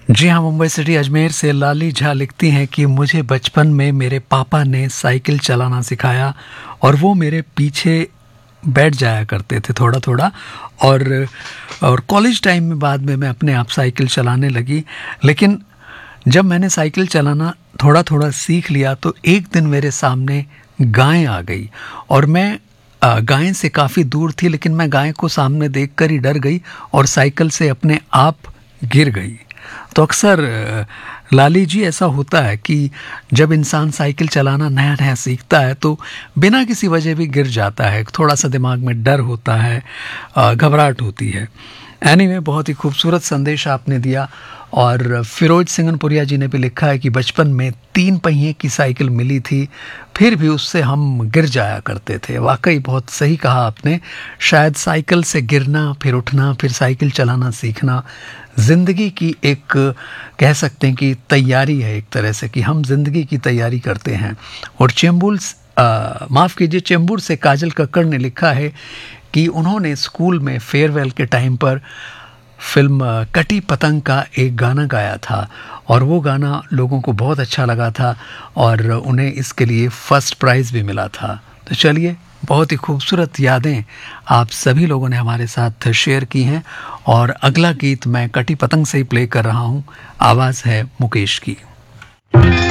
जी हाँ, मुंबई सिटी अजमेर से लाली झा लिखती हैं कि मुझे बचपन में मेरे पापा ने साइकिल चलाना सिखाया और वो मेरे पीछे बैठ जाया करते थे थोड़ा-थोड़ा। और कॉलेज टाइम में बाद में मैं अपने आप साइकिल चलाने लगी। लेकिन जब मैंने साइकिल चलाना थोड़ा-थोड़ा सीख लिया तो एक दिन मेरे सामने गाय आ गई और मैं गाय से काफ़ी दूर थी, लेकिन मैं गाय को सामने देखकर ही डर गई और साइकिल से अपने आप गिर गई। तो अक्सर लाली जी ऐसा होता है कि जब इंसान साइकिल चलाना नया-नया सीखता है तो बिना किसी वजह भी गिर जाता है। थोड़ा-सा दिमाग में डर होता है, घबराहट होती है। एनीवे, बहुत ही खूबसूरत संदेश आपने दिया। और फिरोज सिंगनपुरिया जी ने भी लिखा है कि बचपन में 3 पहिए की साइकिल मिली थी, फिर भी उससे हम गिर जाया करते थे। वाकई बहुत सही कहा आपने। शायद साइकिल से गिरना, फिर उठना, फिर साइकिल चलाना सीखना ज़िंदगी की एक, कह सकते हैं कि तैयारी है, एक तरह से कि हम ज़िंदगी की तैयारी करते हैं। और माफ़ कीजिए, चेंबूर से काजल कक्कड़ ने लिखा है कि उन्होंने स्कूल में फेयरवेल के टाइम पर फिल्म कटी पतंग का एक गाना गाया था और वो गाना लोगों को बहुत अच्छा लगा था और उन्हें इसके लिए फर्स्ट प्राइज़ भी मिला था। तो चलिए, बहुत ही खूबसूरत यादें आप सभी लोगों ने हमारे साथ शेयर की हैं और अगला गीत मैं कटी पतंग से ही प्ले कर रहा हूँ। आवाज़ है मुकेश की।